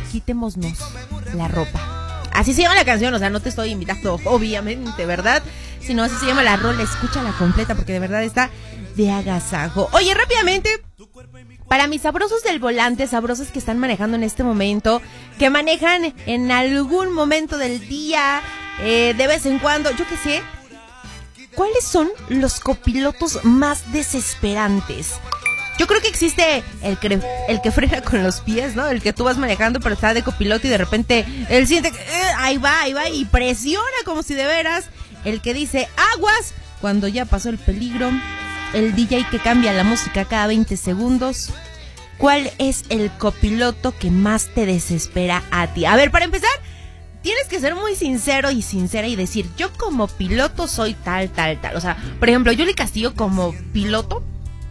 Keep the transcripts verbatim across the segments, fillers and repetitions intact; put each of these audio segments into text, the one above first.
quitémonos la ropa. Así se llama la canción, o sea, no te estoy invitando, obviamente, ¿verdad? Sino así se llama la rola, escúchala completa porque de verdad está de agasajo. Oye, rápidamente, para mis sabrosos del volante, sabrosos que están manejando en este momento, que manejan en algún momento del día, eh, de vez en cuando, yo qué sé, ¿cuáles son los copilotos más desesperantes? Yo creo que existe el que, el que frena con los pies, ¿no? El que tú vas manejando pero está de copiloto y de repente él siente que eh, ahí va, ahí va y presiona como si de veras. El que dice aguas cuando ya pasó el peligro. El D J que cambia la música cada veinte segundos. ¿Cuál es el copiloto que más te desespera a ti? A ver, para empezar, tienes que ser muy sincero y sincera y decir, yo como piloto soy tal, tal, tal. O sea, por ejemplo, Yuli Castillo como piloto,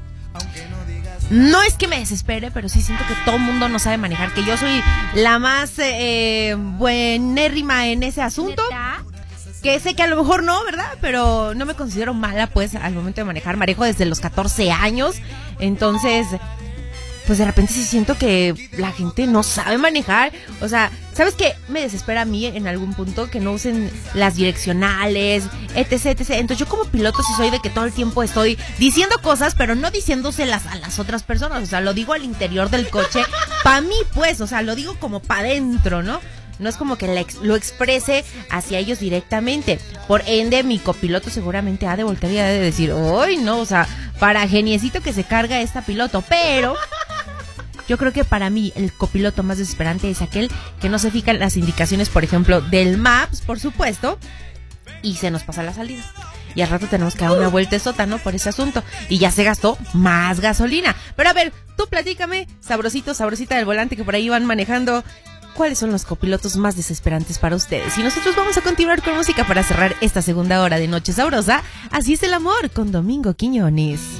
no es que me desespere, pero sí siento que todo el mundo no sabe manejar, que yo soy la más eh, buenérrima en ese asunto. ¿Neta? Que sé que a lo mejor no, ¿verdad? Pero no me considero mala, pues, al momento de manejar. Manejo desde los catorce años, entonces, pues de repente sí siento que la gente no sabe manejar. O sea, ¿sabes qué? Me desespera a mí en algún punto que no usen las direccionales, etc, etcétera. Entonces yo como piloto sí soy de que todo el tiempo estoy diciendo cosas, pero no diciéndoselas a las otras personas. O sea, lo digo al interior del coche, pa' mí, pues, o sea, lo digo como pa' dentro, ¿no? No es como que la ex- lo exprese hacia ellos directamente. Por ende, mi copiloto seguramente ha de voltear y ha de decir, ¡ay, no! O sea, para geniecito que se carga esta piloto. Pero yo creo que para mí el copiloto más desesperante es aquel que no se fija en las indicaciones, por ejemplo, del Maps, por supuesto, y se nos pasa la salida. Y al rato tenemos que dar una vuelta sótano por ese asunto. Y ya se gastó más gasolina. Pero a ver, tú platícame, sabrosito, sabrosita del volante que por ahí van manejando, ¿cuáles son los copilotos más desesperantes para ustedes? Y nosotros vamos a continuar con música para cerrar esta segunda hora de Noche Sabrosa. Así es el amor con Domingo Quiñones.